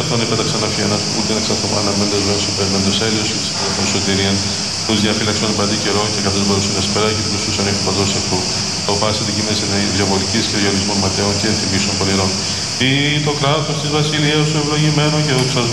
αυτόν επέταξαν αφιένας, ούτε να ξαθομάνα μέντες βέσου περμένtos έλειος, των σωτηρίαν, τους διαφύλαξον παντή καιρό και καθώς μπορούσαν να σπερά και τους σούσαν εκ παντός εχθρού. Το πάση την κειμένη διαβολικής και διαλυσμών ματέων και θυμίσεων πονηρών. Ή το κράτος της βασιλείας σου ευλογημένο και